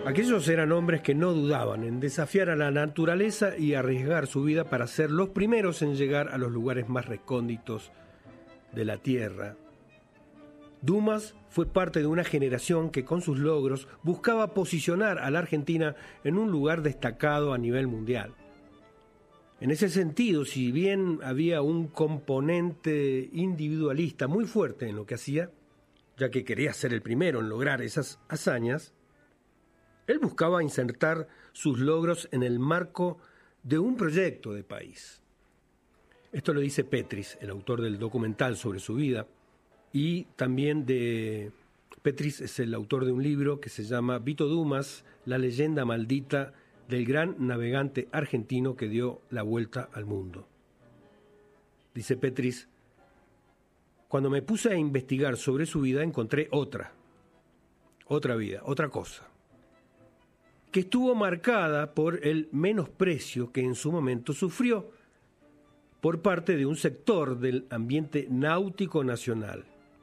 Aquellos eran hombres que no dudaban en desafiar a la naturaleza y arriesgar su vida para ser los primeros en llegar a los lugares más recónditos de la Tierra. Dumas fue parte de una generación que con sus logros buscaba posicionar a la Argentina en un lugar destacado a nivel mundial. En ese sentido, si bien había un componente individualista muy fuerte en lo que hacía, ya que quería ser el primero en lograr esas hazañas, él buscaba insertar sus logros en el marco de un proyecto de país. Esto lo dice Petris, el autor del documental sobre su vida, y también Petris es el autor de un libro que se llama Vito Dumas, la leyenda maldita del gran navegante argentino que dio la vuelta al mundo. Dice Petris: cuando me puse a investigar sobre su vida encontré otra vida, otra cosa, que estuvo marcada por el menosprecio que en su momento sufrió por parte de un sector del ambiente náutico nacional.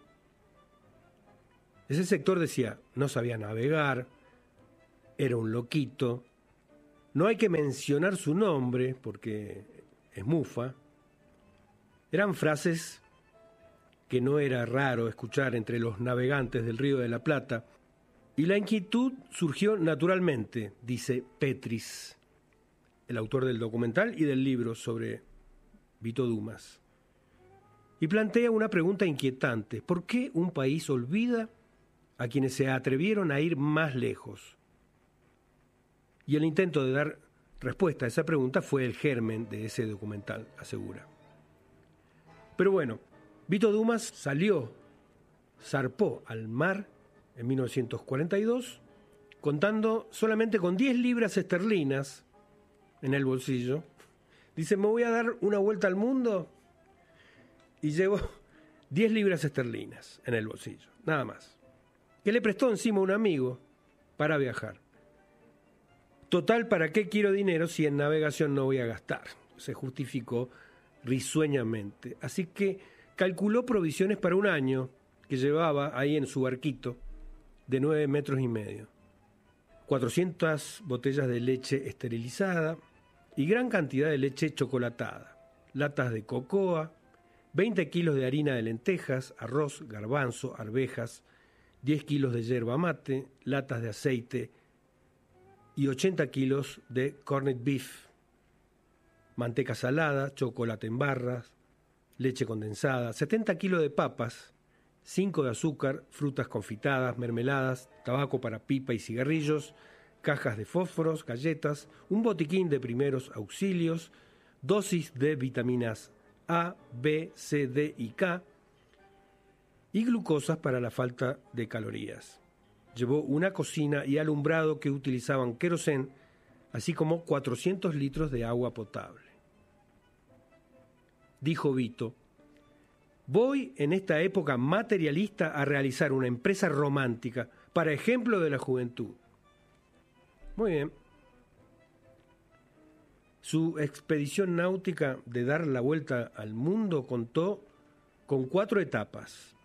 Ese sector decía, no sabía navegar, era un loquito, no hay que mencionar su nombre porque es mufa. Eran frases que no era raro escuchar entre los navegantes del Río de la Plata, y la inquietud surgió naturalmente, dice Petris, el autor del documental y del libro sobre Vito Dumas. Y plantea una pregunta inquietante: ¿por qué un país olvida a quienes se atrevieron a ir más lejos? Y el intento de dar respuesta a esa pregunta fue el germen de ese documental, asegura. Pero bueno, Vito Dumas zarpó al mar en 1942, contando solamente con 10 libras esterlinas en el bolsillo. Dice, me voy a dar una vuelta al mundo, y llevo 10 libras esterlinas en el bolsillo, nada más, que le prestó encima un amigo para viajar. Total, ¿para qué quiero dinero si en navegación no voy a gastar? Se justificó risueñamente. Así que calculó provisiones para un año que llevaba ahí en su barquito de 9,5 metros, 400 botellas de leche esterilizada y gran cantidad de leche chocolatada, latas de cocoa, 20 kilos de harina de lentejas, arroz, garbanzo, arvejas, 10 kilos de yerba mate, latas de aceite y 80 kilos de corned beef, manteca salada, chocolate en barras, leche condensada, 70 kilos de papas, 5 de azúcar, frutas confitadas, mermeladas, tabaco para pipa y cigarrillos, cajas de fósforos, galletas, un botiquín de primeros auxilios, dosis de vitaminas A, B, C, D y K y glucosas para la falta de calorías. Llevó una cocina y alumbrado que utilizaban querosén, así como 400 litros de agua potable. Dijo Vito, voy en esta época materialista a realizar una empresa romántica para ejemplo de la juventud. Muy bien. Su expedición náutica de dar la vuelta al mundo contó con 4 etapas.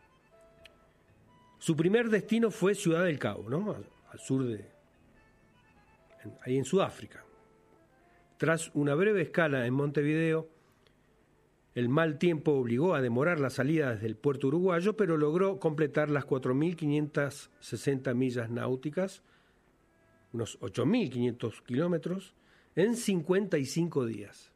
Su primer destino fue Ciudad del Cabo, ¿no? Al sur ahí en Sudáfrica. Tras una breve escala en Montevideo, el mal tiempo obligó a demorar la salida desde el puerto uruguayo, pero logró completar las 4.560 millas náuticas, unos 8.500 kilómetros, en 55 días.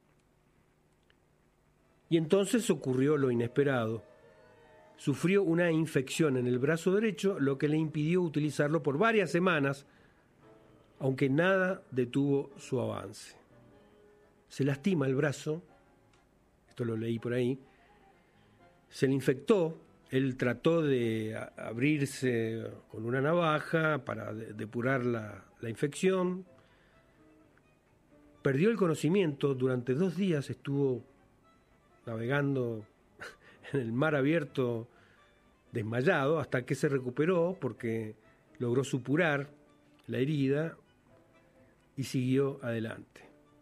Y entonces ocurrió lo inesperado. Sufrió una infección en el brazo derecho, lo que le impidió utilizarlo por varias semanas, aunque nada detuvo su avance. Se lastima el brazo, esto lo leí por ahí, se le infectó, él trató de abrirse con una navaja para depurar la infección, perdió el conocimiento, durante 2 días estuvo navegando en el mar abierto desmayado, hasta que se recuperó porque logró supurar la herida y siguió adelante.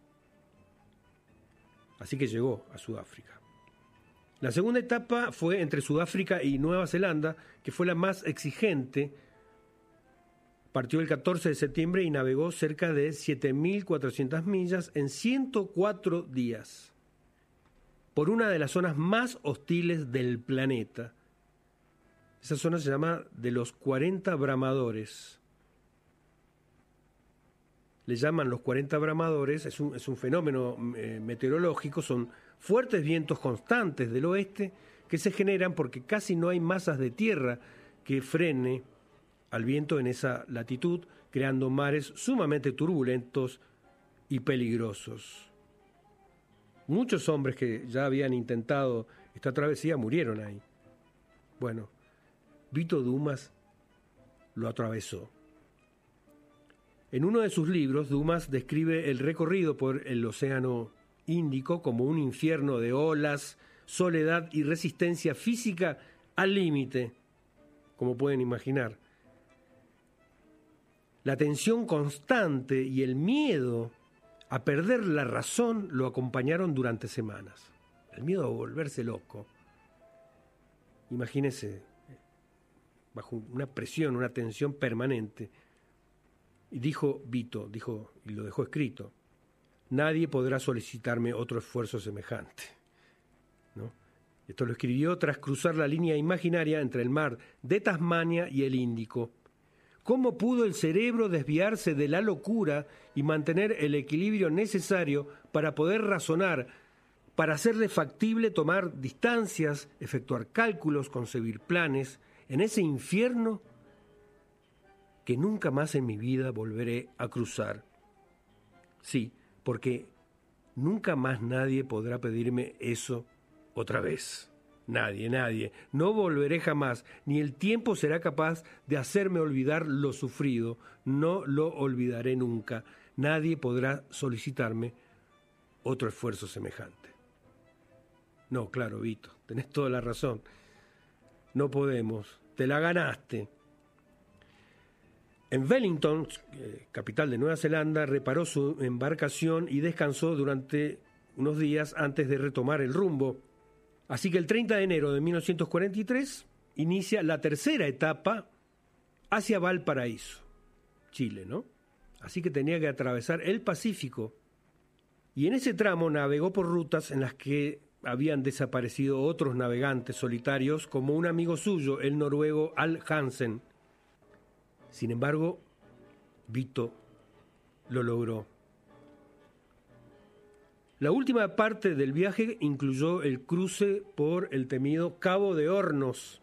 Así que llegó a Sudáfrica. La segunda etapa fue entre Sudáfrica y Nueva Zelanda, que fue la más exigente partió el 14 de septiembre y navegó cerca de 7.400 millas en 104 días por una de las zonas más hostiles del planeta. Esa zona se llama de los 40 bramadores. Le llaman los 40 bramadores, es un fenómeno meteorológico, son fuertes vientos constantes del oeste que se generan porque casi no hay masas de tierra que frene al viento en esa latitud, creando mares sumamente turbulentos y peligrosos. Muchos hombres que ya habían intentado esta travesía murieron ahí. Bueno, Vito Dumas lo atravesó. En uno de sus libros, Dumas describe el recorrido por el Océano Índico como un infierno de olas, soledad y resistencia física al límite, como pueden imaginar. La tensión constante y el miedo a perder la razón lo acompañaron durante semanas. El miedo a volverse loco. Imagínese, bajo una presión, una tensión permanente. Y dijo Vito, y lo dejó escrito, nadie podrá solicitarme otro esfuerzo semejante, ¿no? Esto lo escribió tras cruzar la línea imaginaria entre el mar de Tasmania y el Índico. ¿Cómo pudo el cerebro desviarse de la locura y mantener el equilibrio necesario para poder razonar, para hacerle factible tomar distancias, efectuar cálculos, concebir planes, en ese infierno que nunca más en mi vida volveré a cruzar? Sí, porque nunca más nadie podrá pedirme eso otra vez. Nadie. No volveré jamás, ni el tiempo será capaz de hacerme olvidar lo sufrido. No lo olvidaré nunca. Nadie podrá solicitarme otro esfuerzo semejante. No, claro, Vito, tenés toda la razón. No podemos, te la ganaste. En Wellington, capital de Nueva Zelanda, reparó su embarcación y descansó durante unos días antes de retomar el rumbo. Así que el 30 de enero de 1943 inicia la tercera etapa hacia Valparaíso, Chile, ¿no? Así que tenía que atravesar el Pacífico. Y en ese tramo navegó por rutas en las que habían desaparecido otros navegantes solitarios, como un amigo suyo, el noruego Al Hansen. Sin embargo, Vito lo logró. La última parte del viaje incluyó el cruce por el temido Cabo de Hornos,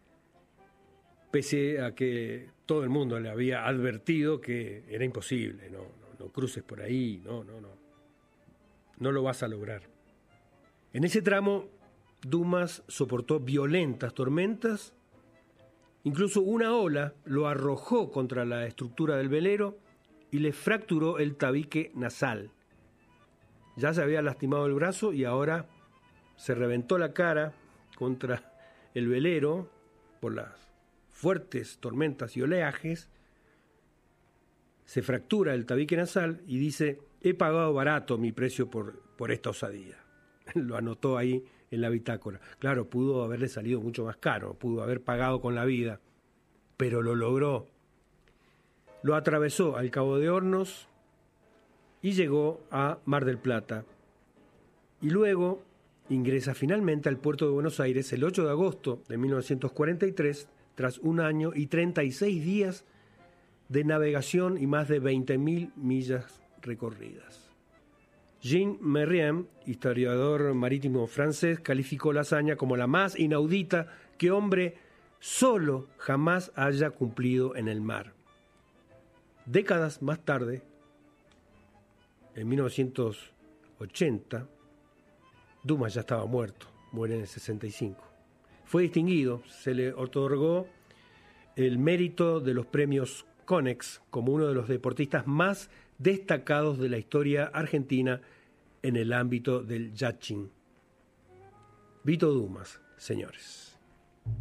pese a que todo el mundo le había advertido que era imposible, no cruces por ahí, no lo vas a lograr. En ese tramo, Dumas soportó violentas tormentas. Incluso una ola lo arrojó contra la estructura del velero y le fracturó el tabique nasal. Ya se había lastimado el brazo y ahora se reventó la cara contra el velero por las fuertes tormentas y oleajes. Se fractura el tabique nasal y dice, he pagado barato mi precio por esta osadía. Lo anotó ahí en la bitácora. Claro, pudo haberle salido mucho más caro, pudo haber pagado con la vida, pero lo logró. Lo atravesó al Cabo de Hornos y llegó a Mar del Plata. Y luego ingresa finalmente al puerto de Buenos Aires el 8 de agosto de 1943, tras 1 año y 36 días de navegación y más de 20.000 millas recorridas. Jean Merriem, historiador marítimo francés, calificó la hazaña como la más inaudita que hombre solo jamás haya cumplido en el mar. Décadas más tarde, en 1980, Dumas ya estaba muerto, muere en el 65. Fue distinguido, se le otorgó el mérito de los premios Conex como uno de los deportistas más destacados de la historia argentina en el ámbito del yachting. Vito Dumas, señores.